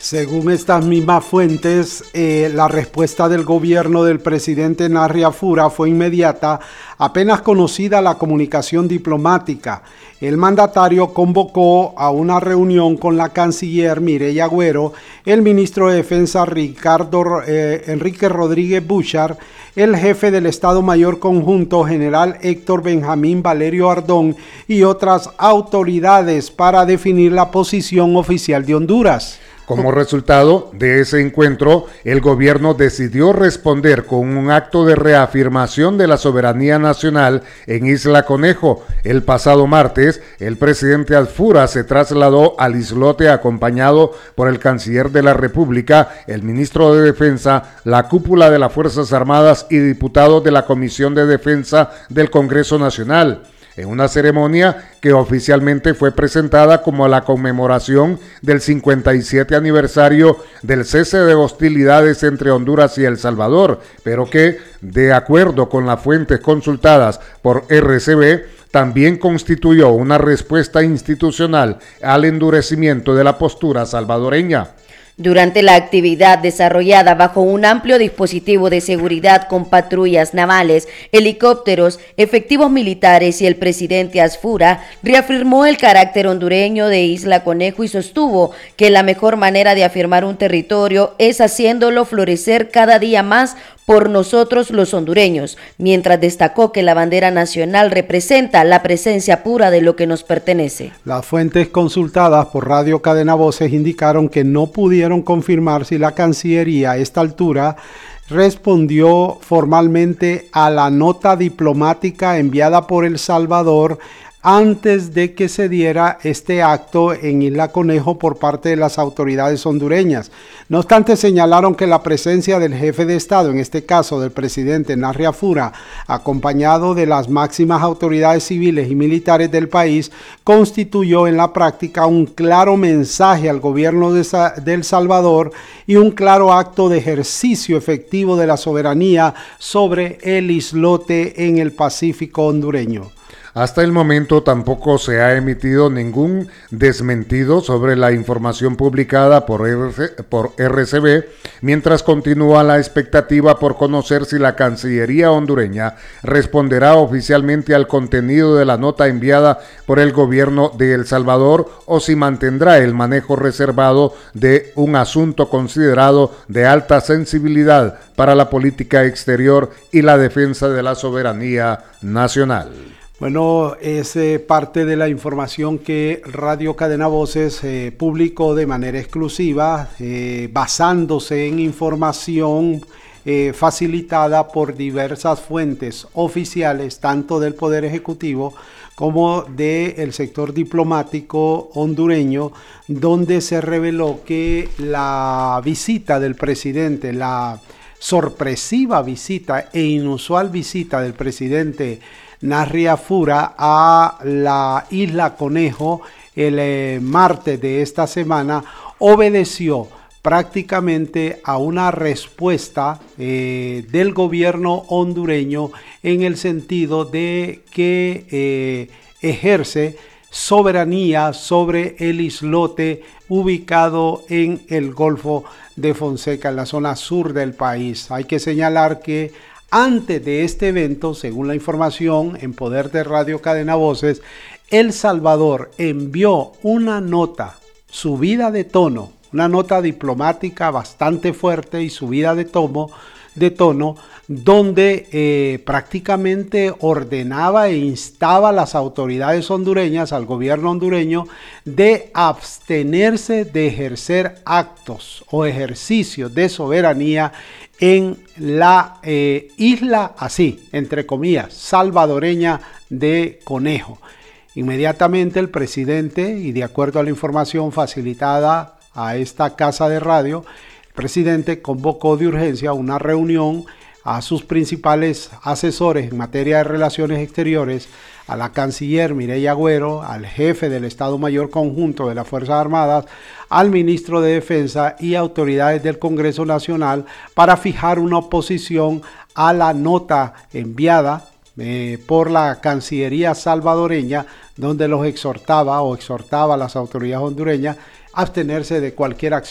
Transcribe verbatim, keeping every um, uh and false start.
Según estas mismas fuentes, eh, la respuesta del gobierno del presidente Narria Fura fue inmediata. Apenas conocida la comunicación diplomática, el mandatario convocó a una reunión con la canciller Mireya Agüero, el ministro de Defensa Ricardo eh, Enrique Rodríguez Buchar, el jefe del Estado Mayor Conjunto general Héctor Benjamín Valerio Ardón y otras autoridades para definir la posición oficial de Honduras. Como resultado de ese encuentro, el gobierno decidió responder con un acto de reafirmación de la soberanía nacional en Isla Conejo. El pasado martes, el presidente Alfura se trasladó al islote acompañado por el canciller de la República, el ministro de Defensa, la cúpula de las Fuerzas Armadas y diputados de la Comisión de Defensa del Congreso Nacional, en una ceremonia que oficialmente fue presentada como la conmemoración del cincuenta y siete aniversario del cese de hostilidades entre Honduras y El Salvador, pero que, de acuerdo con las fuentes consultadas por R C B, también constituyó una respuesta institucional al endurecimiento de la postura salvadoreña. Durante la actividad desarrollada bajo un amplio dispositivo de seguridad con patrullas navales, helicópteros, efectivos militares y el presidente Asfura reafirmó el carácter hondureño de Isla Conejo y sostuvo que la mejor manera de afirmar un territorio es haciéndolo florecer cada día más por nosotros los hondureños, mientras destacó que la bandera nacional representa la presencia pura de lo que nos pertenece. Las fuentes consultadas por Radio Cadena Voces indicaron que no pudieron confirmar si la Cancillería a esta altura respondió formalmente a la nota diplomática enviada por El Salvador antes de que se diera este acto en Isla Conejo por parte de las autoridades hondureñas. No obstante, señalaron que la presencia del jefe de Estado, en este caso del presidente Narria Fura, acompañado de las máximas autoridades civiles y militares del país, constituyó en la práctica un claro mensaje al gobierno de, de El Salvador y un claro acto de ejercicio efectivo de la soberanía sobre el islote en el Pacífico hondureño. Hasta el momento tampoco se ha emitido ningún desmentido sobre la información publicada por R C B, mientras continúa la expectativa por conocer si la Cancillería hondureña responderá oficialmente al contenido de la nota enviada por el gobierno de El Salvador o si mantendrá el manejo reservado de un asunto considerado de alta sensibilidad para la política exterior y la defensa de la soberanía nacional. Bueno, es eh, parte de la información que Radio Cadena Voces eh, publicó de manera exclusiva, eh, basándose en información eh, facilitada por diversas fuentes oficiales, tanto del Poder Ejecutivo como del sector diplomático hondureño, donde se reveló que la visita del presidente, la sorpresiva visita e inusual visita del presidente Narria Fura a la Isla Conejo el eh, martes de esta semana obedeció prácticamente a una respuesta eh, del gobierno hondureño en el sentido de que eh, ejerce soberanía sobre el islote ubicado en el Golfo de Fonseca, en la zona sur del país. Hay que señalar que antes de este evento, según la información en poder de Radio Cadena Voces, El Salvador envió una nota subida de tono, una nota diplomática bastante fuerte y subida de tono, de tono donde eh, prácticamente ordenaba e instaba a las autoridades hondureñas, al gobierno hondureño, de abstenerse de ejercer actos o ejercicios de soberanía en la eh, isla, así, entre comillas, salvadoreña de Conejo. Inmediatamente el presidente, y de acuerdo a la información facilitada a esta casa de radio, el presidente convocó de urgencia una reunión a sus principales asesores en materia de relaciones exteriores, a la canciller Mireya Agüero, al jefe del Estado Mayor Conjunto de las Fuerzas Armadas, al ministro de Defensa y autoridades del Congreso Nacional para fijar una oposición a la nota enviada eh, por la Cancillería salvadoreña, donde los exhortaba o exhortaba a las autoridades hondureñas a abstenerse de cualquier acción